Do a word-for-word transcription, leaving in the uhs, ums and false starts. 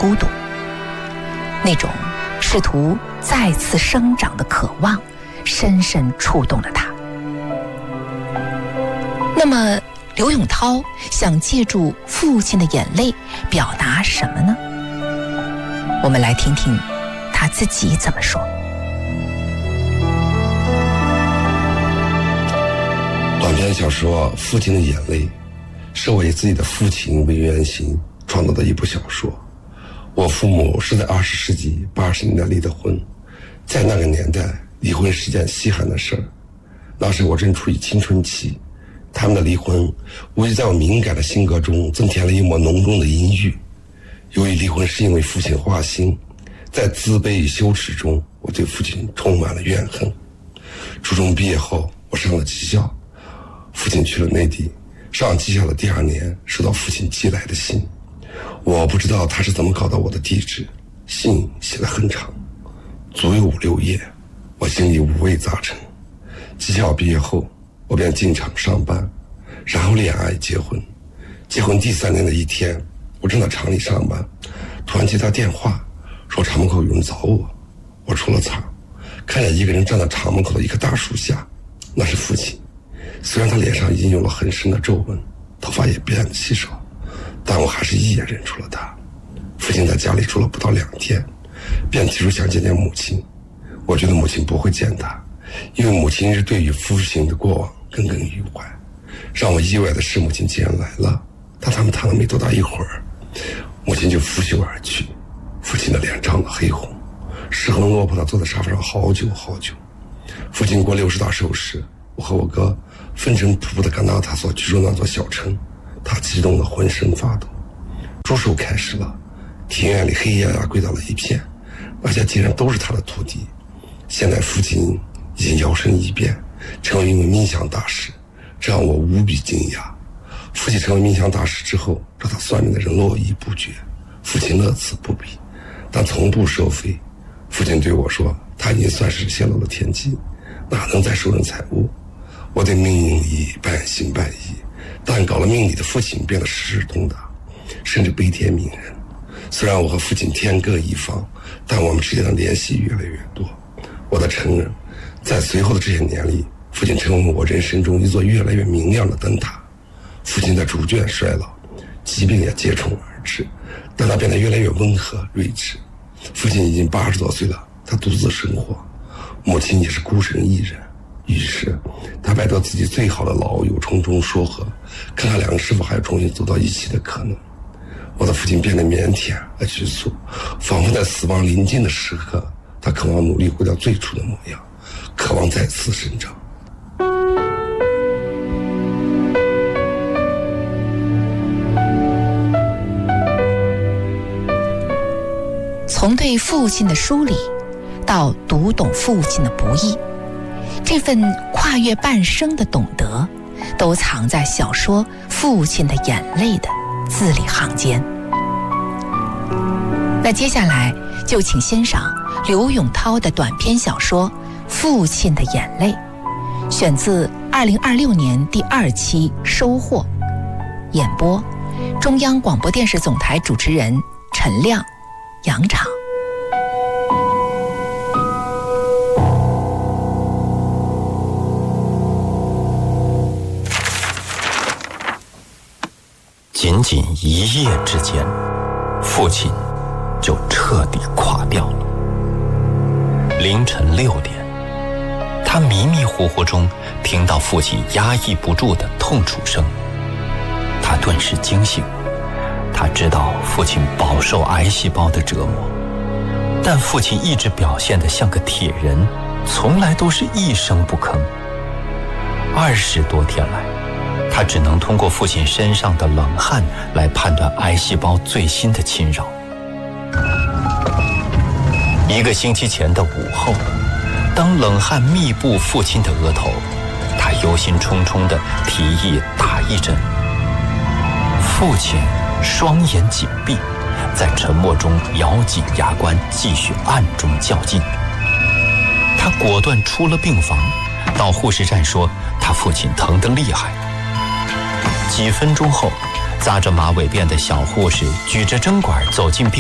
孤独，那种试图再次生长的渴望深深触动了他。那么刘永涛想借助父亲的眼泪表达什么呢？我们来听听他自己怎么说。 短篇小说《父亲的眼泪》是我以自己的父亲为原型创造的一部小说。我父母是在二十世纪八十年代离的婚，在那个年代，离婚是件稀罕的事儿。那时我正处于青春期，他们的离婚无疑在我敏感的性格中增添了一抹浓重的阴郁。由于离婚是因为父亲花心，在自卑与羞耻中，我对父亲充满了怨恨。初中毕业后，我上了技校，父亲去了内地。上技校的第二年，收到父亲寄来的信，我不知道他是怎么搞到我的地址，信写得很长，足有五六页，我心里五味杂陈。技校毕业后，我便进厂上班，然后恋爱结婚。结婚第三年的一天，我正在厂里上班，突然接到电话，说厂门口有人找我。我出了厂，看见一个人站在厂门口的一棵大树下，那是父亲。虽然他脸上已经有了很深的皱纹，头发也变得稀少，但我还是一眼认出了他。父亲在家里住了不到两天，便提出想见见母亲。我觉得母亲不会见他，因为母亲是对于父亲的过往耿耿于怀。让我意外的是，母亲竟然来了，但他们谈了没多大一会儿，母亲就拂袖而去。父亲的脸涨得黑红，失魂落魄地坐在沙发上好久好久。父亲过六十大寿时，我和我哥风尘仆仆地赶到他所居住那座小城，他激动得浑身发抖。祝寿开始了，庭院里黑压压跪倒了一片，那些竟然都是他的徒弟。现在父亲已经摇身一变，成为一名冥想大师，这让我无比惊讶。父亲成为冥想大师之后，找他算命的人络绎不绝，父亲乐此不疲，但从不收费。父亲对我说，他已经算是泄露了天机，哪能再收人财物。我对命理半信半疑，但搞了命理的父亲变得事事通达，甚至悲天悯人。虽然我和父亲天各一方，但我们之间的联系越来越多。我的承认，在随后的这些年里，父亲成为我人生中一座越来越明亮的灯塔。父亲在逐渐衰老，疾病也接踵而至，但他变得越来越温和睿智。父亲已经八十多岁了，他独自生活，母亲也是孤身一人。于是他拜托自己最好的老友重重说和，看看两个是否还有重新走到一起的可能。我的父亲变得腼腆而局促，仿佛在死亡临近的时刻，他渴望努力回到最初的模样，渴望再次生长。 从对父亲的疏离到读懂父亲的不易，这份跨越半生的懂得，都藏在小说《父亲的眼泪》的字里行间。那接下来就请欣赏刘永涛的短篇小说《父亲的眼泪》，选自二零二六年第二期《收获》，演播中央广播电视总台主持人陈亮、杨昶。 仅仅一夜之间，父亲就彻底垮掉了。凌晨六点，他迷迷糊糊中听到父亲压抑不住的痛楚声，他顿时惊醒。他知道父亲饱受癌细胞的折磨，但父亲一直表现得像个铁人，从来都是一声不吭。二十多天来，他只能通过父亲身上的冷汗来判断癌细胞最新的侵扰。一个星期前的午后，当冷汗密布父亲的额头，他忧心忡忡地提议打一针。父亲双眼紧闭，在沉默中咬紧牙关，继续暗中较劲。他果断出了病房，到护士站说他父亲疼得厉害。几分钟后，扎着马尾辫的小护士举着针管走进病